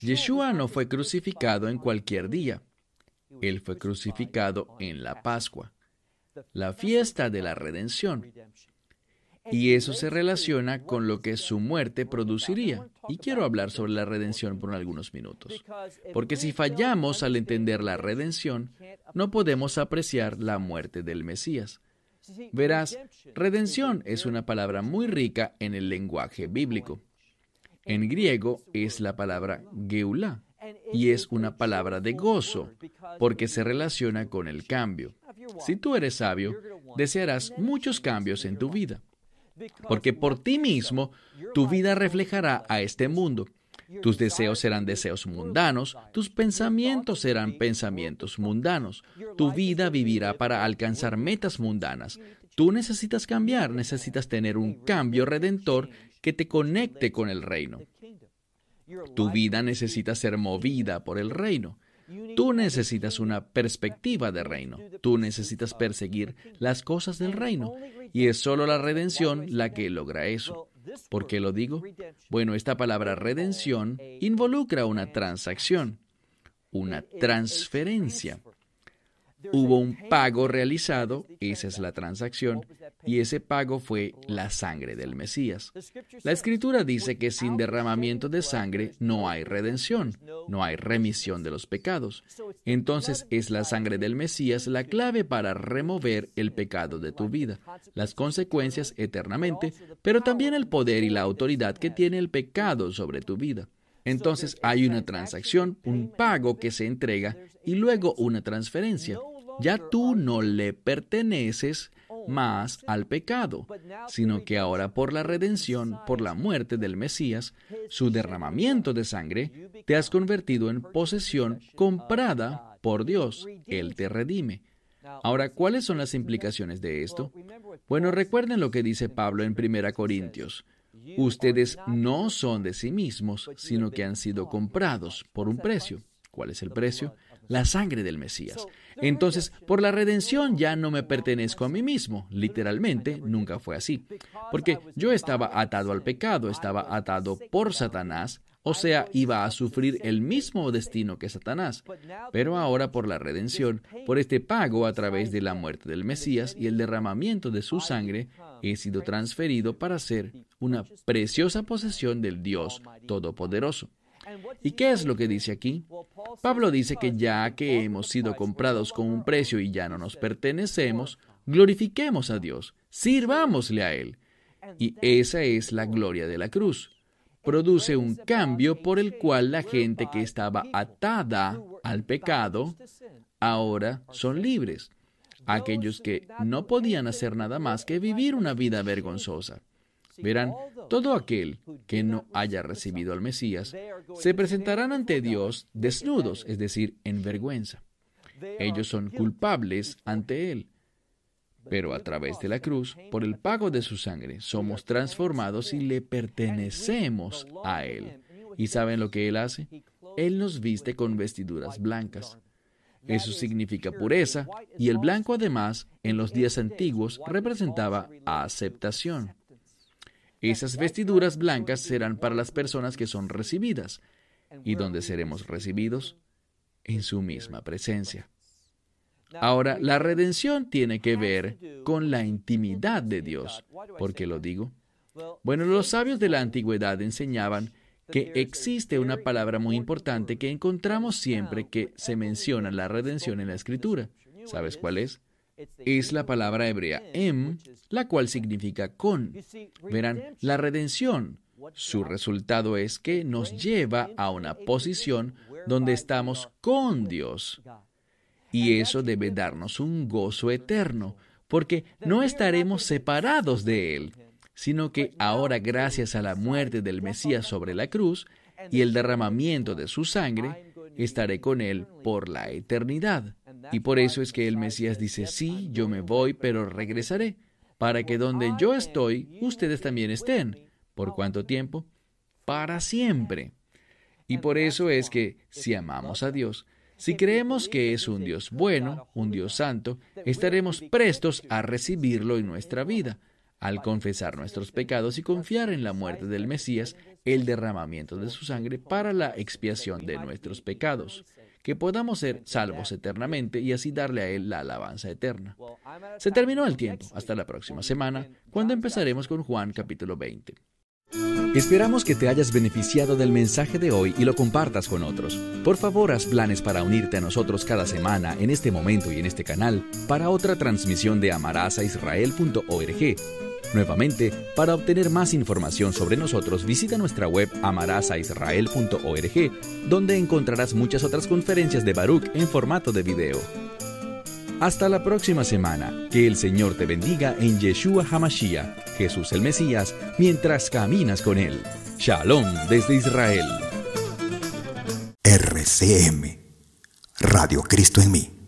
Yeshua no fue crucificado en cualquier día. Él fue crucificado en la Pascua, la fiesta de la redención. Y eso se relaciona con lo que su muerte produciría. Y quiero hablar sobre la redención por algunos minutos. Porque si fallamos al entender la redención, no podemos apreciar la muerte del Mesías. Verás, redención es una palabra muy rica en el lenguaje bíblico. En griego es la palabra geulá, y es una palabra de gozo, porque se relaciona con el cambio. Si tú eres sabio, desearás muchos cambios en tu vida, porque por ti mismo tu vida reflejará a este mundo. Tus deseos serán deseos mundanos, tus pensamientos serán pensamientos mundanos. Tu vida vivirá para alcanzar metas mundanas. Tú necesitas cambiar, necesitas tener un cambio redentor que te conecte con el reino. Tu vida necesita ser movida por el reino. Tú necesitas una perspectiva de reino. Tú necesitas perseguir las cosas del reino. Y es solo la redención la que logra eso. ¿Por qué lo digo? Bueno, esta palabra redención involucra una transacción, una transferencia. Hubo un pago realizado, esa es la transacción, y ese pago fue la sangre del Mesías. La Escritura dice que sin derramamiento de sangre no hay redención, no hay remisión de los pecados. Entonces es la sangre del Mesías la clave para remover el pecado de tu vida, las consecuencias eternamente, pero también el poder y la autoridad que tiene el pecado sobre tu vida. Entonces hay una transacción, un pago que se entrega y luego una transferencia. Ya tú no le perteneces más al pecado, sino que ahora por la redención, por la muerte del Mesías, su derramamiento de sangre, te has convertido en posesión comprada por Dios. Él te redime. Ahora, ¿cuáles son las implicaciones de esto? Bueno, recuerden lo que dice Pablo en 1 Corintios. Ustedes no son de sí mismos, sino que han sido comprados por un precio. ¿Cuál es el precio? La sangre del Mesías. Entonces, por la redención ya no me pertenezco a mí mismo. Literalmente, nunca fue así. Porque yo estaba atado al pecado, estaba atado por Satanás, o sea, iba a sufrir el mismo destino que Satanás. Pero ahora por la redención, por este pago a través de la muerte del Mesías y el derramamiento de su sangre, he sido transferido para ser una preciosa posesión del Dios Todopoderoso. ¿Y qué es lo que dice aquí? Pablo dice que ya que hemos sido comprados con un precio y ya no nos pertenecemos, glorifiquemos a Dios, sirvámosle a Él. Y esa es la gloria de la cruz. Produce un cambio por el cual la gente que estaba atada al pecado ahora son libres. Aquellos que no podían hacer nada más que vivir una vida vergonzosa. Verán, todo aquel que no haya recibido al Mesías se presentarán ante Dios desnudos, es decir, en vergüenza. Ellos son culpables ante Él. Pero a través de la cruz, por el pago de su sangre, somos transformados y le pertenecemos a Él. ¿Y saben lo que Él hace? Él nos viste con vestiduras blancas. Eso significa pureza, y el blanco además, en los días antiguos, representaba aceptación. Esas vestiduras blancas serán para las personas que son recibidas. ¿Y dónde seremos recibidos? En su misma presencia. Ahora, la redención tiene que ver con la intimidad de Dios. ¿Por qué lo digo? Bueno, los sabios de la antigüedad enseñaban que existe una palabra muy importante que encontramos siempre que se menciona la redención en la Escritura. ¿Sabes cuál es? Es la palabra hebrea em, la cual significa con. Verán, la redención, su resultado es que nos lleva a una posición donde estamos con Dios. Y eso debe darnos un gozo eterno, porque no estaremos separados de Él, sino que ahora, gracias a la muerte del Mesías sobre la cruz y el derramamiento de su sangre, estaré con Él por la eternidad. Y por eso es que el Mesías dice, sí, yo me voy, pero regresaré, para que donde yo estoy, ustedes también estén. ¿Por cuánto tiempo? Para siempre. Y por eso es que, si amamos a Dios, si creemos que es un Dios bueno, un Dios santo, estaremos prestos a recibirlo en nuestra vida. Al confesar nuestros pecados y confiar en la muerte del Mesías, el derramamiento de su sangre para la expiación de nuestros pecados, que podamos ser salvos eternamente y así darle a Él la alabanza eterna. Se terminó el tiempo. Hasta la próxima semana, cuando empezaremos con Juan capítulo 20. Esperamos que te hayas beneficiado del mensaje de hoy y lo compartas con otros. Por favor, haz planes para unirte a nosotros cada semana en este momento y en este canal para otra transmisión de amarazaisrael.org. Nuevamente, para obtener más información sobre nosotros, visita nuestra web amarazaisrael.org, donde encontrarás muchas otras conferencias de Baruch en formato de video. Hasta la próxima semana. Que el Señor te bendiga en Yeshua HaMashiach, Jesús el Mesías, mientras caminas con Él. Shalom desde Israel. RCM, Radio Cristo en mí.